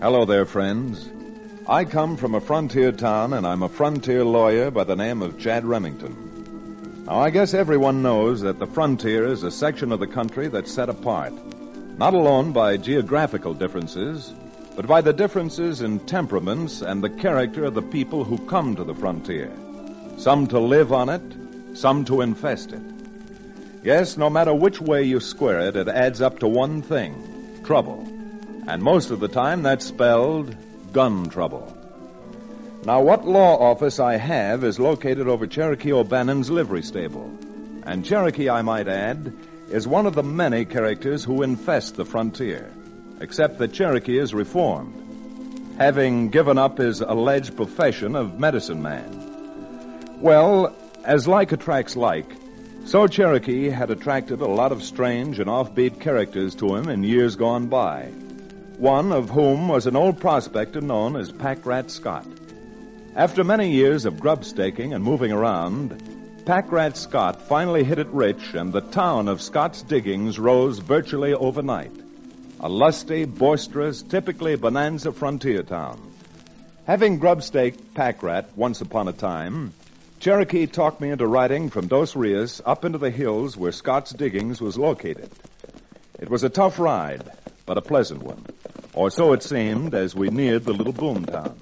Hello there, friends. I come from a frontier town, and I'm a frontier lawyer by the name of Chad Remington. Now, I guess everyone knows that the frontier is a section of the country that's set apart, not alone by geographical differences, but by the differences in temperaments and the character of the people who come to the frontier. Some to live on it, some to infest it. Yes, no matter which way you square it, it adds up to one thing: trouble. And most of the time, that's spelled gun trouble. Now, what law office I have is located over Cherokee O'Bannon's livery stable. And Cherokee, I might add, is one of the many characters who infest the frontier, except that Cherokee is reformed, having given up his alleged profession of medicine man. Well, as like attracts like, so Cherokee had attracted a lot of strange and offbeat characters to him in years gone by, one of whom was an old prospector known as Pack Rat Scott. After many years of grub staking and moving around, Pack Rat Scott finally hit it rich, and the town of Scott's Diggings rose virtually overnight. A lusty, boisterous, typically bonanza frontier town. Having grub staked Pack Rat once upon a time, Cherokee talked me into riding from Dos Rios up into the hills where Scott's Diggings was located. It was a tough ride, but a pleasant one. Or so it seemed as we neared the little boom town.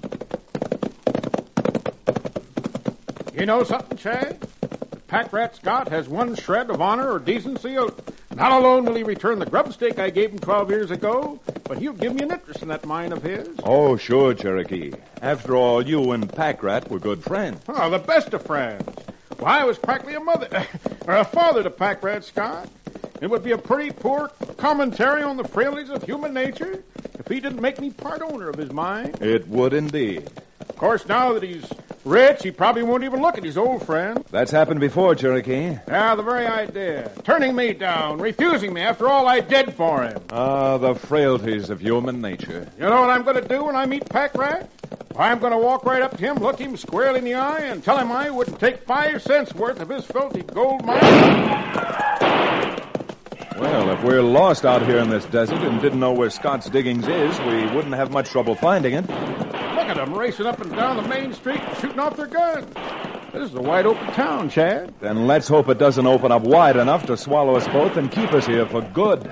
You know something, Chad? Pack Rat Scott has one shred of honor or decency. Not alone will he return the grub stake I gave him 12 years ago, but he'll give me an interest in that mine of his. Oh, sure, Cherokee. After all, you and Pack Rat were good friends. Oh, the best of friends. Why, I was practically a mother, or a father to Pack Rat Scott. It would be a pretty poor commentary on the frailties of human nature if he didn't make me part owner of his mine. It would indeed. Of course, now that he's rich, he probably won't even look at his old friend. That's happened before, Cherokee. Yeah, the very idea. Turning me down, refusing me after all I did for him. Ah, the frailties of human nature. You know what I'm going to do when I meet Pack Rat? Why, I'm going to walk right up to him, look him squarely in the eye, and tell him I wouldn't take 5 cents worth of his filthy gold mine. Well, if we're lost out here in this desert and didn't know where Scott's Diggings is, we wouldn't have much trouble finding it. Look at them racing up and down the main street and shooting off their guns. This is a wide open town, Chad. Then let's hope it doesn't open up wide enough to swallow us both and keep us here for good.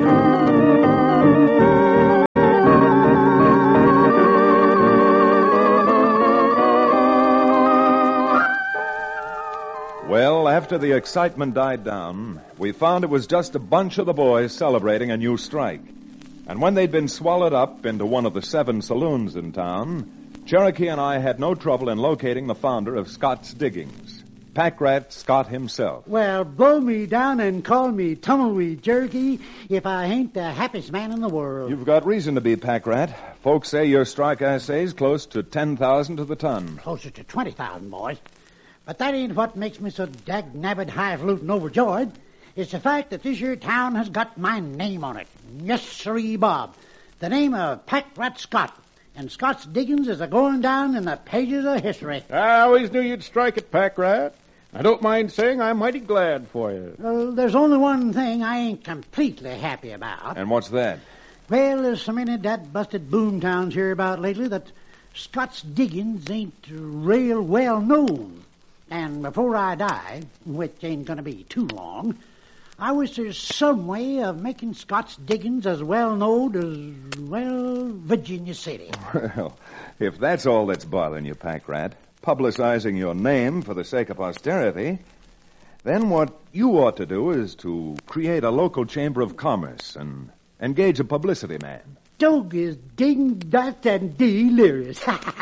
Well, after the excitement died down, we found it was just a bunch of the boys celebrating a new strike. And when they'd been swallowed up into one of the 7 saloons in town, Cherokee and I had no trouble in locating the founder of Scott's Diggings, Pack Rat Scott himself. Well, blow me down and call me Tumbleweed Cherokee if I ain't the happiest man in the world. You've got reason to be, Pack Rat. Folks say your strike assay's close to 10,000 to the ton. Closer to 20,000, boys. But that ain't what makes me so dag-nabbed highfalutin overjoyed. It's the fact that this here town has got my name on it. Yes, sirree, Bob. The name of Pack Rat Scott. And Scott's Diggings is a-going down in the pages of history. I always knew you'd strike it, Pack Rat. I don't mind saying I'm mighty glad for you. Well, there's only one thing I ain't completely happy about. And what's that? Well, there's so many dat-busted boom towns here about lately that Scott's Diggings ain't real well known. And before I die, which ain't going to be too long, I wish there's some way of making Scott's Diggings as well known as, well, Virginia City. Well, if that's all that's bothering you, Pack Rat, publicizing your name for the sake of posterity, then what you ought to do is to create a local chamber of commerce and engage a publicity man. Dog is ding, dat, and delirious.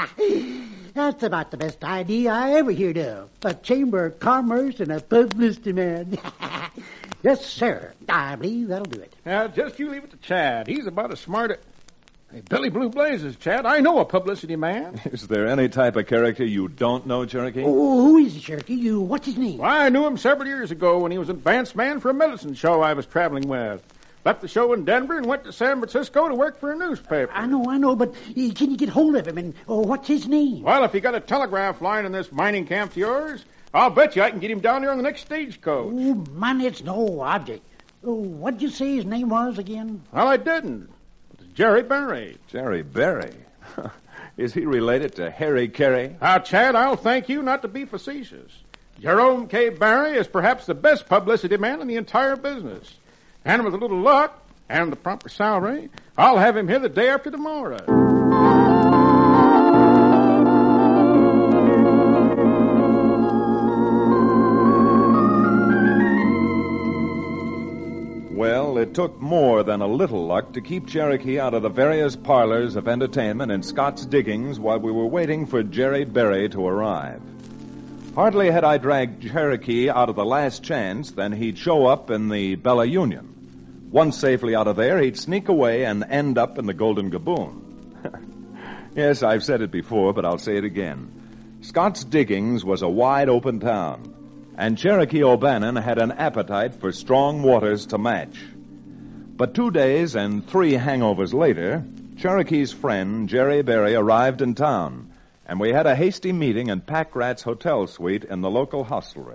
That's about the best idea I ever heard of. A chamber of commerce and a publicity man. Yes, sir. I believe that'll do it. Now, just you leave it to Chad. He's about as smart as... Hey, Billy Blue Blazes, Chad. I know a publicity man. Is there any type of character you don't know, Cherokee? Oh, who is the Cherokee? What's his name? Well, I knew him several years ago when he was advance man for a medicine show I was traveling with. Left the show in Denver and went to San Francisco to work for a newspaper. I know, but can you get hold of him? And what's his name? Well, if you got a telegraph line in this mining camp of yours, I'll bet you I can get him down there on the next stagecoach. Oh, man, it's no object. Oh, what'd you say his name was again? Well, I didn't. It's Jerry Berry. Jerry Berry? Is he related to Harry Carey? Now, Chad, I'll thank you not to be facetious. Jerome K. Barry is perhaps the best publicity man in the entire business. And with a little luck and the proper salary, I'll have him here the day after tomorrow. Well, it took more than a little luck to keep Cherokee out of the various parlors of entertainment in Scott's Diggings while we were waiting for Jerry Berry to arrive. Hardly had I dragged Cherokee out of the Last Chance than he'd show up in the Bella Union. Once safely out of there, he'd sneak away and end up in the Golden Gaboon. Yes, I've said it before, but I'll say it again. Scott's Diggings was a wide-open town, and Cherokee O'Bannon had an appetite for strong waters to match. But 2 days and 3 hangovers later, Cherokee's friend, Jerry Berry, arrived in town, and we had a hasty meeting in Pack Rat's hotel suite in the local hostelry.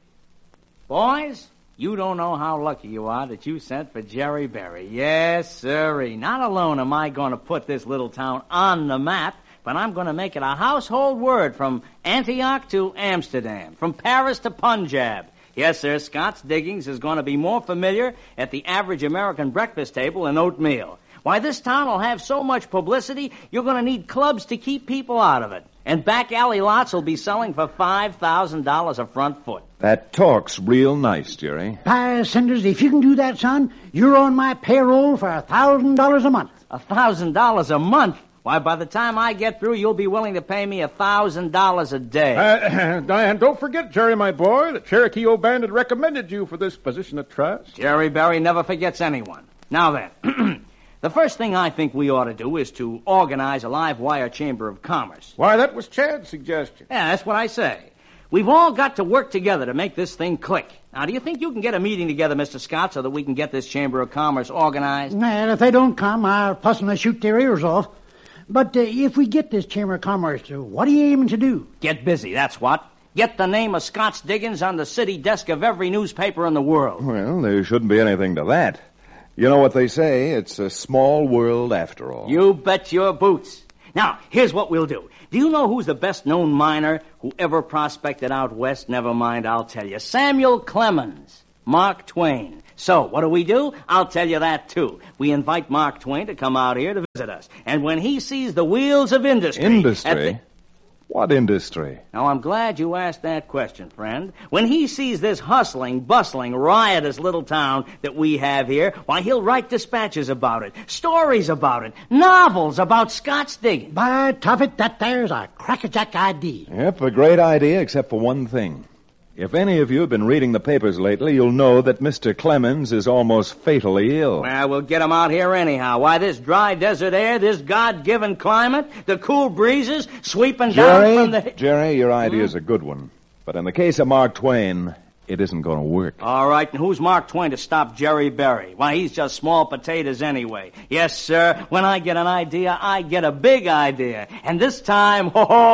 Boys, you don't know how lucky you are that you sent for Jerry Berry. Yes, sirree. Not alone am I going to put this little town on the map, but I'm going to make it a household word from Antioch to Amsterdam, from Paris to Punjab. Yes, sir, Scott's Diggings is going to be more familiar at the average American breakfast table than oatmeal. Why, this town will have so much publicity, you're going to need clubs to keep people out of it. And back alley lots will be selling for $5,000 a front foot. That talk's real nice, Jerry. By Cinders, if you can do that, son, you're on my payroll for $1,000 a month. $1,000 a month? Why, by the time I get through, you'll be willing to pay me $1,000 a day. And don't forget, Jerry, my boy, that Cherokee O'Bannon recommended you for this position of trust. Jerry Berry never forgets anyone. Now then, the first thing I think we ought to do is to organize a live wire chamber of commerce. Why, that was Chad's suggestion. Yeah, that's what I say. We've all got to work together to make this thing click. Now, do you think you can get a meeting together, Mr. Scott, so that we can get this chamber of commerce organized? And if they don't come, I'll puss and shoot their ears off. But if we get this Chamber of Commerce, what are you aiming to do? Get busy, that's what. Get the name of Scott's Diggings on the city desk of every newspaper in the world. Well, there shouldn't be anything to that. You know what they say, it's a small world after all. You bet your boots. Now, here's what we'll do. Do you know who's the best-known miner who ever prospected out west? Never mind, I'll tell you. Samuel Clemens. Mark Twain. So, what do? I'll tell you that, too. We invite Mark Twain to come out here to visit us. And when he sees the wheels of industry... Industry? What industry? Now, I'm glad you asked that question, friend. When he sees this hustling, bustling, riotous little town that we have here, why, he'll write dispatches about it, stories about it, novels about Scott's Diggings. By Tuffet, that there's a crackerjack idea. Yep, a great idea, except for one thing. If any of you have been reading the papers lately, you'll know that Mr. Clemens is almost fatally ill. Well, we'll get him out here anyhow. Why, this dry desert air, this God-given climate, the cool breezes sweeping down from the... Jerry, your idea's a good one. But in the case of Mark Twain, it isn't going to work. All right, and who's Mark Twain to stop Jerry Berry? Why, he's just small potatoes anyway. Yes, sir, when I get an idea, I get a big idea. And this time,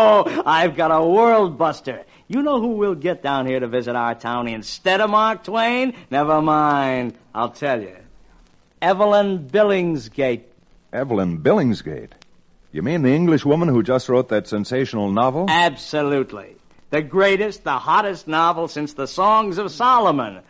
I've got a world buster. You know who we'll get down here to visit our town instead of Mark Twain? Never mind. I'll tell you. Evelyn Billingsgate. Evelyn Billingsgate? You mean the English woman who just wrote that sensational novel? Absolutely. The greatest, the hottest novel since the Songs of Solomon.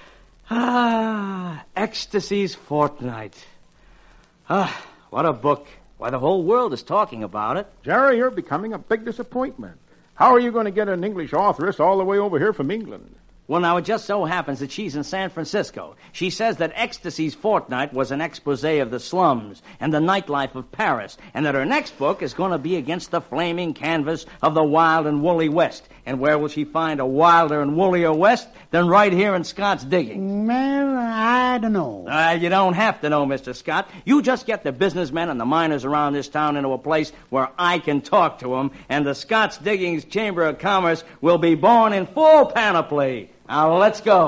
Ecstasy's Fortnight. What a book. Why, the whole world is talking about it. Jerry, you're becoming a big disappointment. How are you going to get an English authoress all the way over here from England? Well, now, it just so happens that she's in San Francisco. She says that Ecstasy's Fortnight was an expose of the slums and the nightlife of Paris, and that her next book is going to be against the flaming canvas of the wild and woolly West. And where will she find a wilder and woollier West than right here in Scott's Diggings? Well, I don't know. You don't have to know, Mr. Scott. You just get the businessmen and the miners around this town into a place where I can talk to them, and the Scott's Diggings Chamber of Commerce will be born in full panoply. Now, let's go.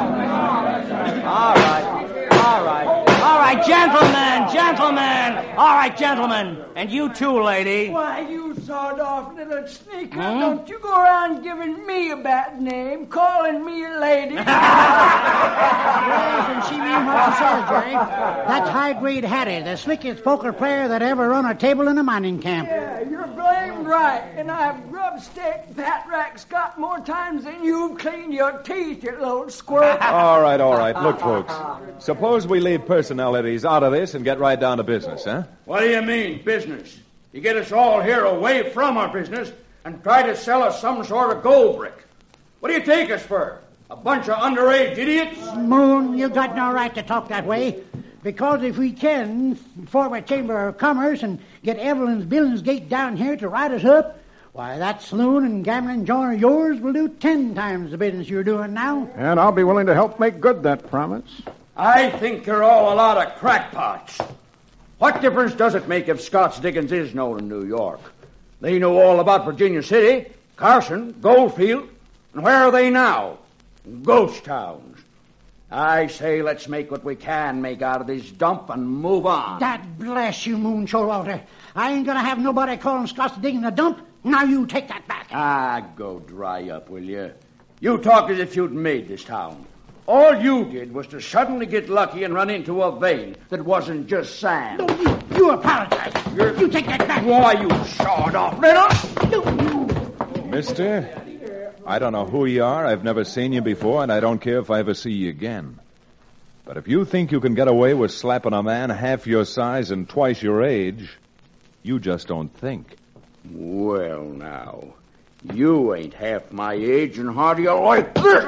All right, gentlemen. All right, gentlemen. And you too, lady. Why, you sawed-off little sneaker, don't you go around giving me a bad name, calling me a lady. Yes, and she mean what she says, Jerry. That's high-grade Hattie, the slickest poker player that ever run a table in a mining camp. Yeah, you're blamed right, and I've grub-staked Pat Rack Scott more times than you've cleaned your teeth, you little squirt. All right. Look, folks. Suppose we leave personalities out of this and get right down to business, huh? What do you mean, business? You get us all here away from our business and try to sell us some sort of gold brick. What do you take us for? A bunch of underage idiots? Moon, you got no right to talk that way. Because if we can form a Chamber of Commerce and get Evelyn's Billingsgate down here to ride us up, why, that saloon and gambling joint of yours will do 10 times the business you're doing now. And I'll be willing to help make good that promise. I think you're all a lot of crackpots. What difference does it make if Scott's Diggings is known in New York? They know all about Virginia City, Carson, Goldfield, and where are they now? Ghost towns. I say let's make what we can make out of this dump and move on. God bless you, Moon Showalter. I ain't gonna have nobody calling Scott's Diggings a dump. Now you take that back. Go dry up, will you? You talk as if you'd made this town. All you did was to suddenly get lucky and run into a vein that wasn't just sand. No, you apologize. You take that back. Why, you sawed-off little... Mister, I don't know who you are. I've never seen you before, and I don't care if I ever see you again. But if you think you can get away with slapping a man half your size and twice your age, you just don't think. Well, now, you ain't half my age, and how do you like this?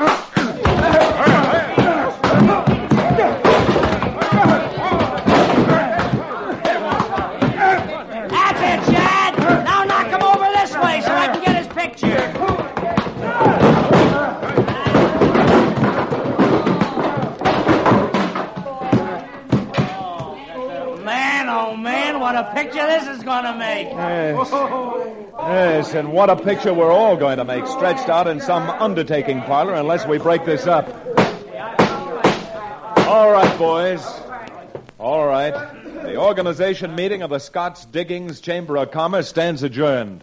That's it, Chad. Now knock him over this way so I can get his picture. Oh, man, what a picture this is going to make. Yes, and what a picture we're all going to make, stretched out in some undertaking parlor unless we break this up. All right, boys. All right. The organization meeting of the Scott's Diggings Chamber of Commerce stands adjourned.